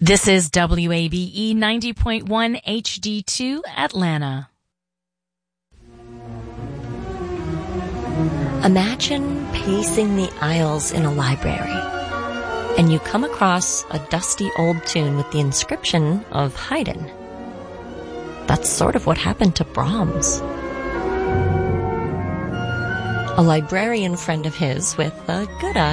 This is WABE 90.1 HD2 Atlanta. Imagine pacing the aisles in a library, and you come across a dusty old tune with the inscription of Haydn. That's sort of what happened to Brahms. A librarian friend of his with a good eye